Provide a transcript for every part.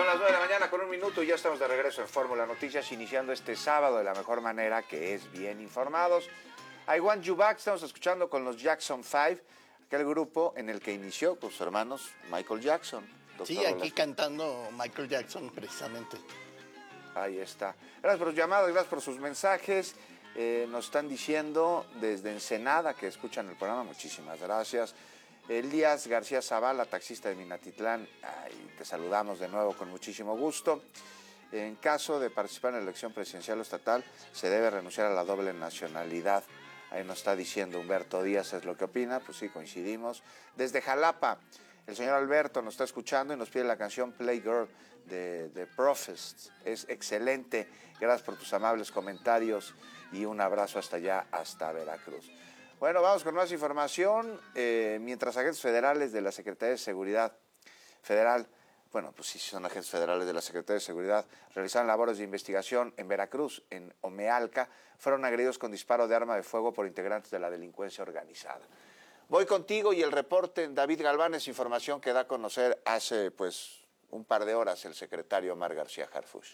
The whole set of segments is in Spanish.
las 9 de la mañana con 1 minuto y ya estamos de regreso en Fórmula Noticias, iniciando este sábado de la mejor manera, que es bien informados. I Want You Back, estamos escuchando con los Jackson 5, aquel grupo en el que inició con sus hermanos Michael Jackson. Sí, aquí cantando Michael Jackson precisamente. Ahí está. Gracias por sus llamadas, gracias por sus mensajes. Nos están diciendo desde Ensenada que escuchan el programa, muchísimas gracias. Elías García Zavala, taxista de Minatitlán, te saludamos de nuevo con muchísimo gusto. En caso de participar en la elección presidencial o estatal, se debe renunciar a la doble nacionalidad. Ahí nos está diciendo Humberto Díaz, es lo que opina, pues sí, coincidimos. Desde Jalapa, el señor Alberto nos está escuchando y nos pide la canción Playgirl de Prophets. Es excelente, gracias por tus amables comentarios y un abrazo hasta allá, hasta Veracruz. Bueno, vamos con más información. Mientras agentes federales de la Secretaría de Seguridad Federal, bueno, pues sí, son agentes federales de la Secretaría de Seguridad, realizaron labores de investigación en Veracruz, en Omealca, fueron agredidos con disparo de arma de fuego por integrantes de la delincuencia organizada. Voy contigo y el reporte, David Galván, es información que da a conocer hace pues un par de horas el secretario Omar García Harfuch.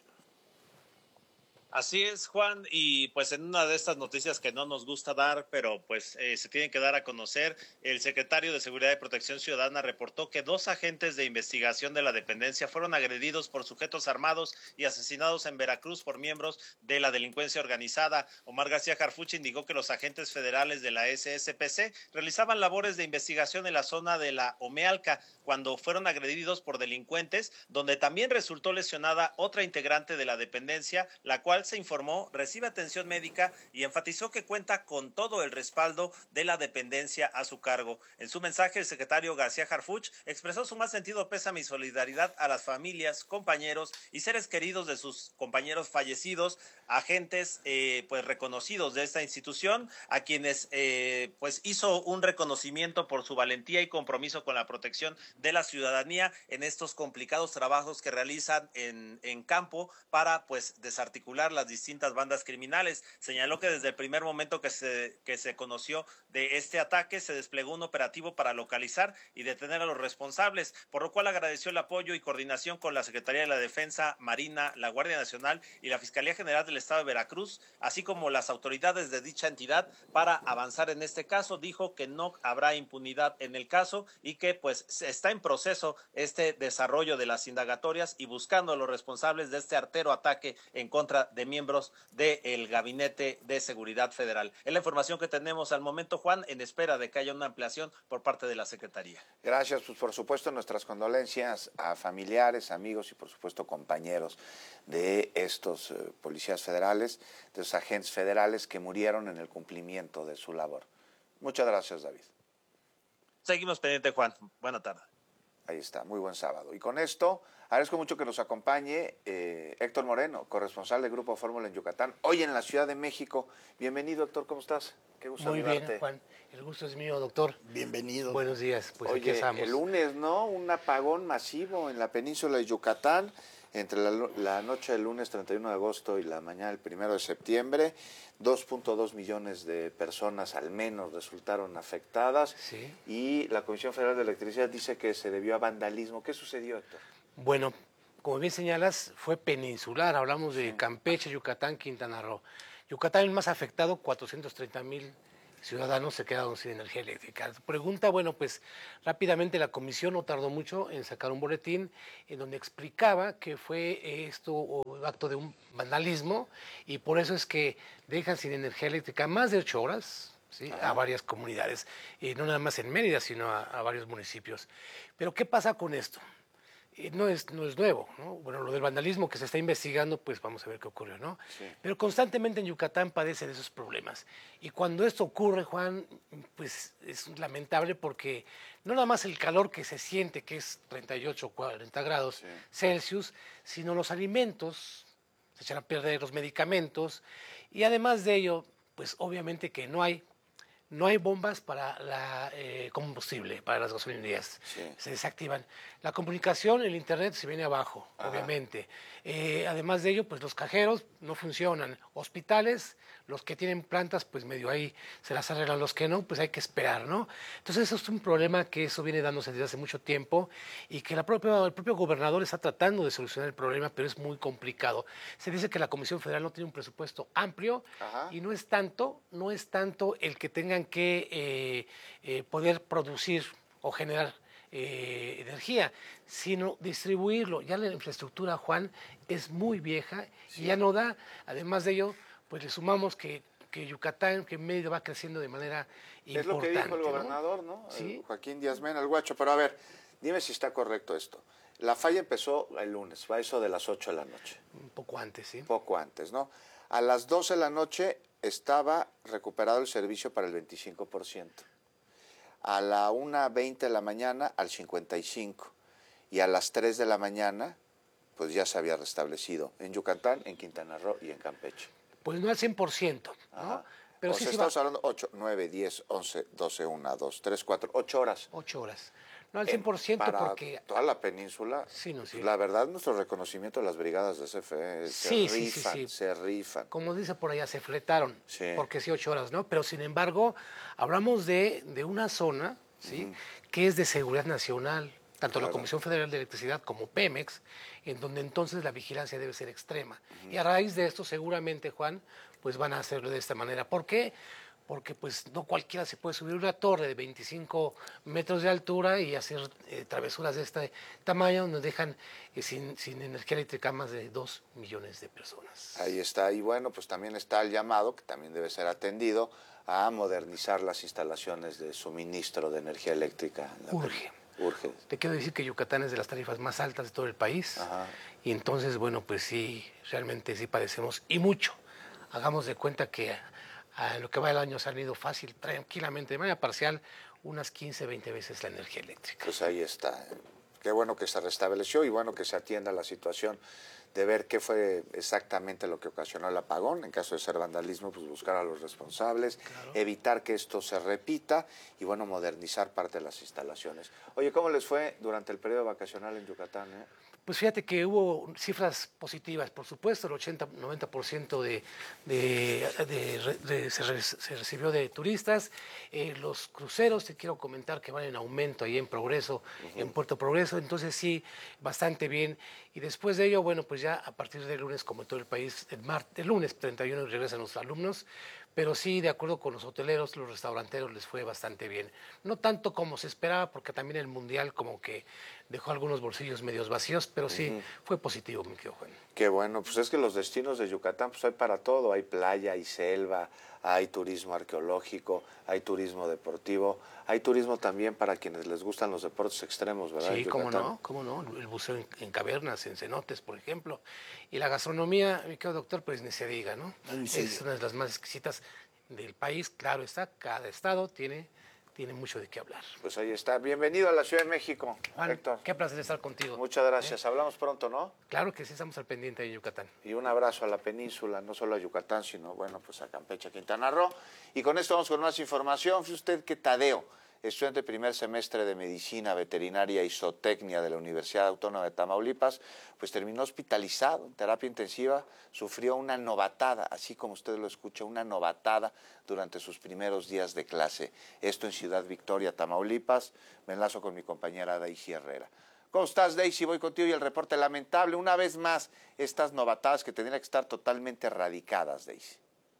Así es, Juan, y pues en una de estas noticias que no nos gusta dar, pero pues se tienen que dar a conocer, el secretario de Seguridad y Protección Ciudadana reportó que 2 agentes de investigación de la dependencia fueron agredidos por sujetos armados y asesinados en Veracruz por miembros de la delincuencia organizada. Omar García Harfuch indicó que los agentes federales de la SSPC realizaban labores de investigación en la zona de la Omealca cuando fueron agredidos por delincuentes, donde también resultó lesionada otra integrante de la dependencia, la cual se informó recibe atención médica y enfatizó que cuenta con todo el respaldo de la dependencia a su cargo. En su mensaje, el secretario García Harfuch expresó su más sentido pésame y solidaridad a las familias, compañeros y seres queridos de sus compañeros fallecidos, agentes pues reconocidos de esta institución, a quienes pues hizo un reconocimiento por su valentía y compromiso con la protección de la ciudadanía en estos complicados trabajos que realizan en campo para pues desarticular las distintas bandas criminales. Señaló que desde el primer momento que se conoció de este ataque se desplegó un operativo para localizar y detener a los responsables, por lo cual agradeció el apoyo y coordinación con la Secretaría de la Defensa, Marina, la Guardia Nacional y la Fiscalía General del Estado de Veracruz, así como las autoridades de dicha entidad para avanzar en este caso. Dijo que no habrá impunidad en el caso y que pues está en proceso este desarrollo de las indagatorias y buscando a los responsables de este artero ataque en contra de miembros del Gabinete de Seguridad Federal. Es la información que tenemos al momento, Juan, en espera de que haya una ampliación por parte de la Secretaría. Gracias, pues por supuesto nuestras condolencias a familiares, amigos y por supuesto compañeros de estos policías federales, de los agentes federales que murieron en el cumplimiento de su labor. Muchas gracias, David. Seguimos pendientes, Juan. Buena tarde. Ahí está, muy buen sábado. Y con esto, agradezco mucho que nos acompañe Héctor Moreno, corresponsal del Grupo Fórmula en Yucatán, hoy en la Ciudad de México. Bienvenido, Héctor, ¿cómo estás? Qué gusto saludarte. Muy bien, Juan. El gusto es mío, doctor. Bienvenido. Buenos días, pues Oye, aquí estamos. el lunes, ¿no? Un apagón masivo en la península de Yucatán, entre la noche del lunes 31 de agosto y la mañana del 1 de septiembre. 2.2 millones de personas al menos resultaron afectadas. Sí. Y la Comisión Federal de Electricidad dice que se debió a vandalismo. ¿Qué sucedió, Héctor? Bueno, como bien señalas, fue peninsular. Hablamos de Campeche, Yucatán, Quintana Roo. Yucatán el más afectado, 430,000 ciudadanos se quedaron sin energía eléctrica. Pregunta, bueno, pues rápidamente la comisión no tardó mucho en sacar un boletín en donde explicaba que fue esto acto de un vandalismo y por eso es que dejan sin energía eléctrica más de 8 horas, ¿sí? A varias comunidades, no nada más en Mérida, sino a varios municipios. Pero ¿qué pasa con esto? No es nuevo, ¿no? Bueno, lo del vandalismo que se está investigando, pues vamos a ver qué ocurrió, ¿no? Sí. Pero constantemente en Yucatán padecen esos problemas. Y cuando esto ocurre, Juan, pues es lamentable porque no nada más el calor que se siente, que es 38 o 40 grados Celsius, sino los alimentos, se echan a perder los medicamentos, y además de ello, pues obviamente que no hay no hay bombas para la combustible, para las gasolinerías. Sí. Se desactivan. La comunicación, el internet se viene abajo, Ajá. obviamente. Además de ello, pues los cajeros no funcionan. Hospitales, los que tienen plantas, pues medio ahí se las arreglan. Los que no, pues hay que esperar, ¿no? Entonces eso es un problema que eso viene dándose desde hace mucho tiempo y que el propio gobernador está tratando de solucionar el problema, pero es muy complicado. Se dice que la Comisión Federal no tiene un presupuesto amplio. Ajá. Y no es tanto el que tengan que poder producir o generar energía, sino distribuirlo. Ya la infraestructura, Juan, es muy vieja y ya no da. Además de ello, pues le sumamos que Yucatán, que Mérida va creciendo de manera importante. Es lo que dijo el gobernador, ¿no? Sí. Joaquín Díaz Mena, el Guacho. Pero a ver, dime si está correcto esto. La falla empezó el lunes, va eso de las 8 de la noche. Un poco antes, sí. Poco antes, ¿no? A las 12 de la noche estaba recuperado el servicio para el 25%. A la 1:20 de la mañana al 55%. Y a las 3 de la mañana, pues ya se había restablecido en Yucatán, en Quintana Roo y en Campeche. Pues no al 100%, ¿no? Ajá. Pero o sí sea, se va estamos hablando 8, 9, 10, 11, 12, 1, 2, 3, 4, 8 horas. 8 horas. No al 100% Para porque... toda la península, Sí, no, sí. la verdad, nuestro reconocimiento a las brigadas de CFE, Sí, se se rifan. Como dice por allá, se fletaron, Sí. porque sí, 8 horas, ¿no? Pero sin embargo, hablamos de una zona, ¿sí? Que es de seguridad nacional, tanto la Claro. Comisión Federal de Electricidad como Pemex, en donde entonces la vigilancia debe ser extrema. Y a raíz de esto, seguramente, Juan, pues van a hacerlo de esta manera. ¿Por qué? Porque pues no cualquiera se puede subir una torre de 25 metros de altura y hacer travesuras de este tamaño donde dejan sin energía eléctrica más de 2 millones de personas. Ahí está, y bueno, pues también está el llamado, que también debe ser atendido, a modernizar las instalaciones de suministro de energía eléctrica. Urge. Urge. Te quiero decir que Yucatán es de las tarifas más altas de todo el país. Ajá. Y entonces, bueno, pues sí, realmente sí padecemos y mucho. Hagamos de cuenta que a lo que va el año se han ido fácil, tranquilamente, de manera parcial, unas 15, 20 veces la energía eléctrica. Pues ahí está. Qué bueno que se restableció y bueno que se atienda la situación de ver qué fue exactamente lo que ocasionó el apagón. En caso de ser vandalismo, pues buscar a los responsables, evitar que esto se repita y bueno, modernizar parte de las instalaciones. Oye, ¿cómo les fue durante el periodo vacacional en Yucatán? Pues fíjate que hubo cifras positivas, por supuesto, el 80-90% se recibió de turistas. Los cruceros, te quiero comentar que van en aumento ahí en Progreso, en Puerto Progreso, entonces sí, bastante bien. Y después de ello, bueno, pues ya a partir del lunes, como en todo el país, el lunes 31 regresan los alumnos, pero sí, de acuerdo con los hoteleros, los restauranteros les fue bastante bien. No tanto como se esperaba, porque también el Mundial como que dejó algunos bolsillos medios vacíos, pero sí fue positivo, mi querido Juan. Qué bueno, pues es que los destinos de Yucatán, pues hay para todo, hay playa, hay selva, hay turismo arqueológico, hay turismo deportivo, hay turismo también para quienes les gustan los deportes extremos, ¿verdad? Sí, cómo no, el buceo en cavernas, en cenotes, por ejemplo. Y la gastronomía, mi querido doctor, pues ni se diga, ¿no? Es una de las más exquisitas del país, claro está, cada estado tiene mucho de qué hablar. Pues ahí está. Bienvenido a la Ciudad de México, Juan, Héctor. qué placer estar contigo. Muchas gracias. Hablamos pronto, ¿no? Claro que sí, estamos al pendiente de Yucatán. Y un abrazo a la península, no solo a Yucatán, sino, bueno, pues a Campeche, a Quintana Roo. Y con esto vamos con más información. Fíjese usted que Tadeo, estudiante de primer semestre de Medicina Veterinaria y Zootecnia de la Universidad Autónoma de Tamaulipas, pues terminó hospitalizado en terapia intensiva, sufrió una novatada, así como usted lo escucha, una novatada durante sus primeros días de clase. Esto en Ciudad Victoria, Tamaulipas. Me enlazo con mi compañera Daisy Herrera. ¿Cómo estás, Daisy? Voy contigo y el reporte lamentable. Una vez más, estas novatadas que tendrían que estar totalmente erradicadas, Daisy.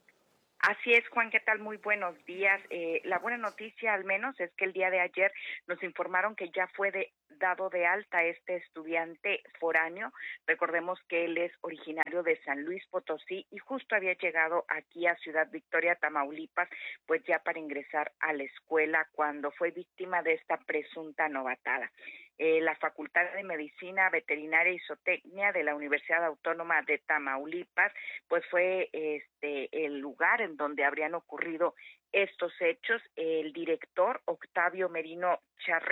Así es, Juan, ¿qué tal? Muy buenos días. La buena noticia, al menos, es que el día de ayer nos informaron que ya fue dado de alta este estudiante foráneo. Recordemos que él es originario de San Luis Potosí y justo había llegado aquí a Ciudad Victoria, Tamaulipas, pues ya para ingresar a la escuela cuando fue víctima de esta presunta novatada. La Facultad de Medicina Veterinaria y Zootecnia de la Universidad Autónoma de Tamaulipas, pues fue el lugar en donde habrían ocurrido estos hechos. El director, Octavio Merino Charres,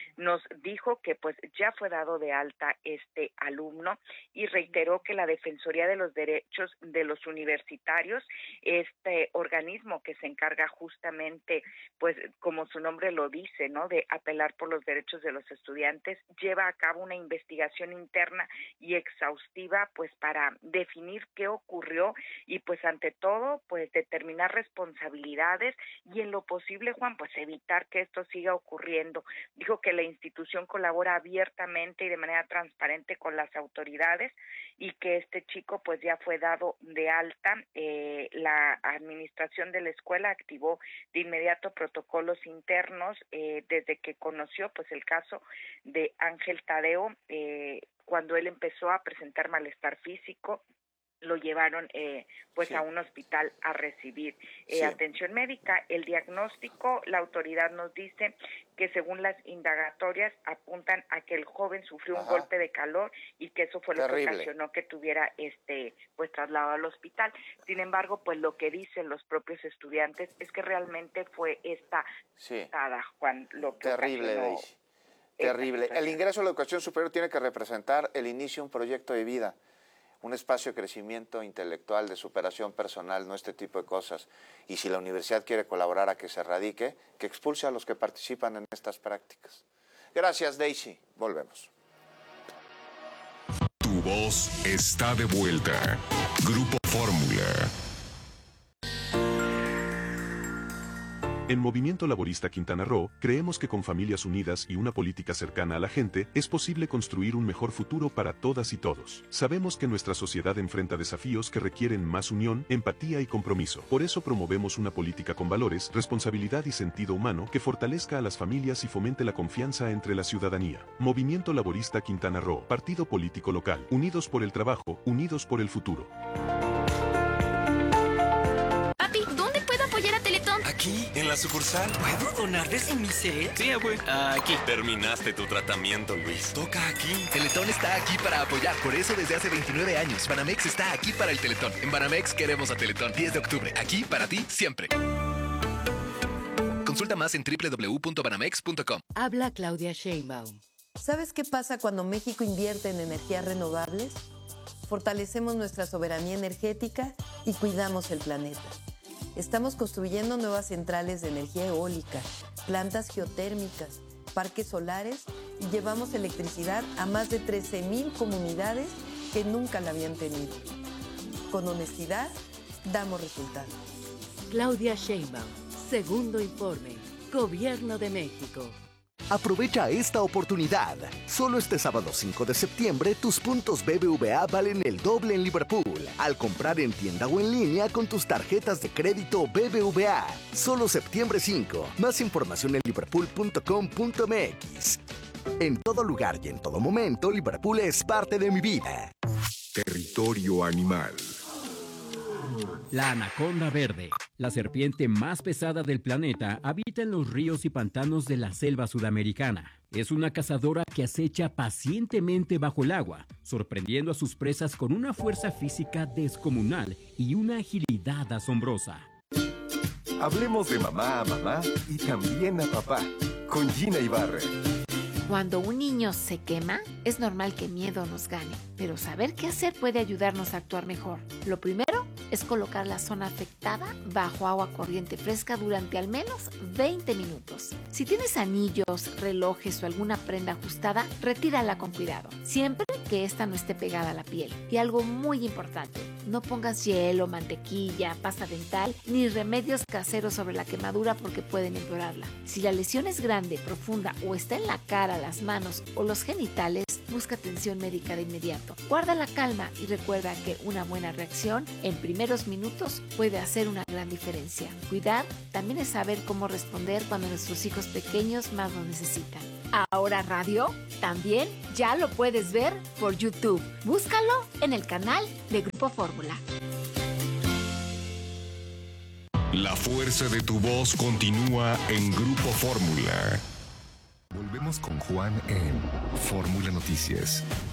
nos dijo que pues ya fue dado de alta este alumno y reiteró que la Defensoría de los Derechos de los Universitarios, este organismo que se encarga justamente, pues como su nombre lo dice, ¿no?, de apelar por los derechos de los estudiantes, lleva a cabo una investigación interna y exhaustiva pues para definir qué ocurrió y pues ante todo pues determinar responsabilidades y en lo posible, Juan, pues evitar que esto siga ocurriendo. Dijo que la institución colabora abiertamente y de manera transparente con las autoridades y que este chico pues ya fue dado de alta. La administración de la escuela activó de inmediato protocolos internos desde que conoció pues el caso de Ángel Tadeo, cuando él empezó a presentar malestar físico. Lo llevaron pues a un hospital a recibir atención médica. El diagnóstico, la autoridad nos dice que según las indagatorias apuntan a que el joven sufrió un golpe de calor y que eso fue lo que ocasionó que tuviera pues trasladado al hospital. Sin embargo, pues lo que dicen los propios estudiantes es que realmente fue esta Juan, lo que terrible, Daisy. Terrible. El ingreso a la educación superior tiene que representar el inicio de un proyecto de vida, un espacio de crecimiento intelectual, de superación personal, no este tipo de cosas. Y si la universidad quiere colaborar a que se erradique, que expulse a los que participan en estas prácticas. Gracias, Daisy. Volvemos. Tu voz está de vuelta. Grupo Fórmula. En Movimiento Laborista Quintana Roo, creemos que con familias unidas y una política cercana a la gente, es posible construir un mejor futuro para todas y todos. Sabemos que nuestra sociedad enfrenta desafíos que requieren más unión, empatía y compromiso. Por eso promovemos una política con valores, responsabilidad y sentido humano que fortalezca a las familias y fomente la confianza entre la ciudadanía. Movimiento Laborista Quintana Roo, partido político local, unidos por el trabajo, unidos por el futuro. Aquí, en la sucursal. ¿Puedo donar desde mi set? Sí, güey. Aquí. Terminaste tu tratamiento, Luis. Toca aquí. Teletón está aquí para apoyar. Por eso, desde hace 29 años, Banamex está aquí para el Teletón. En Banamex queremos a Teletón. 10 de octubre. Aquí para ti, siempre. Consulta más en www.banamex.com. Habla Claudia Sheinbaum. ¿Sabes qué pasa cuando México invierte en energías renovables? Fortalecemos nuestra soberanía energética y cuidamos el planeta. Estamos construyendo nuevas centrales de energía eólica, plantas geotérmicas, parques solares y llevamos electricidad a más de 13,000 comunidades que nunca la habían tenido. Con honestidad, damos resultados. Claudia Sheinbaum, segundo informe, Gobierno de México. Aprovecha esta oportunidad. Solo este sábado 5 de septiembre, tus puntos BBVA valen el doble en Liverpool. Al comprar en tienda o en línea con tus tarjetas de crédito BBVA. Solo septiembre 5. Más información en liverpool.com.mx. En todo lugar y en todo momento, Liverpool es parte de mi vida. Territorio animal. La anaconda verde, la serpiente más pesada del planeta, habita en los ríos y pantanos de la selva sudamericana. Es una cazadora que acecha pacientemente bajo el agua, sorprendiendo a sus presas con una fuerza física descomunal y una agilidad asombrosa. Hablemos de mamá a mamá y también a papá, con Gina Ibarre. Cuando un niño se quema, es normal que miedo nos gane, pero saber qué hacer puede ayudarnos a actuar mejor. Lo primero es colocar la zona afectada bajo agua corriente fresca durante al menos 20 minutos. Si tienes anillos, relojes o alguna prenda ajustada, retírala con cuidado, siempre que esta no esté pegada a la piel. Y algo muy importante, no pongas hielo, mantequilla, pasta dental ni remedios caseros sobre la quemadura porque pueden empeorarla. Si la lesión es grande, profunda o está en la cara, las manos o los genitales, busca atención médica de inmediato. Guarda la calma y recuerda que una buena reacción en primeros minutos puede hacer una gran diferencia. Cuidar también es saber cómo responder cuando nuestros hijos pequeños más lo necesitan. Ahora Radio también ya lo puedes ver por YouTube. Búscalo en el canal de Grupo Fórmula. La fuerza de tu voz continúa en Grupo Fórmula. Volvemos con Juan en Fórmula Noticias.